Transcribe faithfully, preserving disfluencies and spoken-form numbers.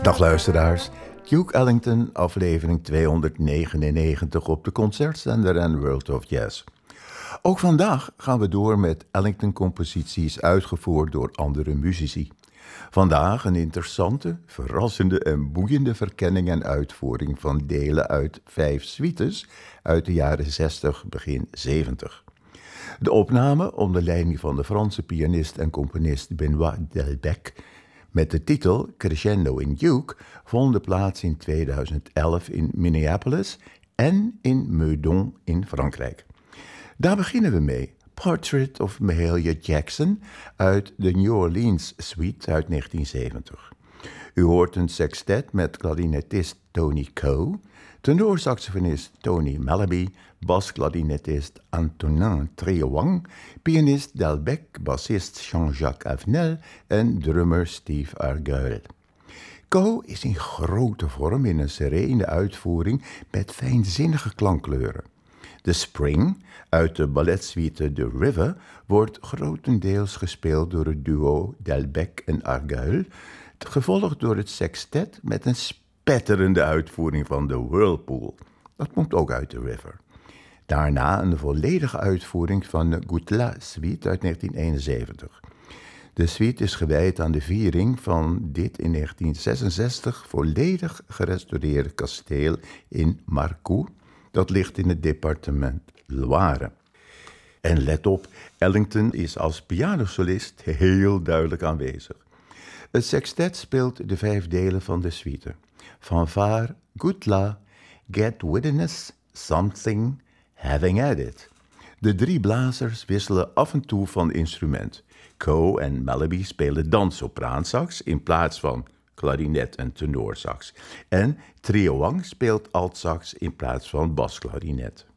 Dag luisteraars, Duke Ellington, aflevering tweehonderdnegenennegentig op de concertzender en World of Jazz. Ook vandaag gaan we door met Ellington-composities uitgevoerd door andere muzici. Vandaag een interessante, verrassende en boeiende verkenning en uitvoering van delen uit vijf suites uit de jaren zestig, begin zeventig. De opname, onder leiding van de Franse pianist en componist Benoît Delbecq, met de titel Crescendo in Duke, vonden plaats in tweeduizend elf in Minneapolis en in Meudon in Frankrijk. Daar beginnen we mee. Portrait of Mahalia Jackson uit de New Orleans Suite uit negentien zeventig. U hoort een sextet met klarinetist Tony Coe, tenorsaxofonist Tony Malaby, basklarinetist Antonin Trieuang, pianist Delbecq, bassist Jean-Jacques Avenel en drummer Steve Argyle. Coe is in grote vorm in een serene uitvoering met fijnzinnige klankkleuren. De Spring uit de balletsuite The River wordt grotendeels gespeeld door het duo Delbecq en Argyle, gevolgd door het sextet met een spetterende uitvoering van The Whirlpool. Dat komt ook uit The River. Daarna een volledige uitvoering van de Gutla-suite uit negentien eenenzeventig. De suite is gewijd aan de viering van dit in negentien zesenzestig volledig gerestaureerde kasteel in Marcoux. Dat ligt in het departement Loire. En let op, Ellington is als pianosolist heel duidelijk aanwezig. Het sextet speelt de vijf delen van de suite. Fanfare, Gutla, Get Wittiness, Something, Having At It. De drie blazers wisselen af en toe van instrument. Coe en Malaby spelen dan sopraansax in plaats van klarinet en tenorsax. En Trieuang speelt altsax in plaats van basklarinet.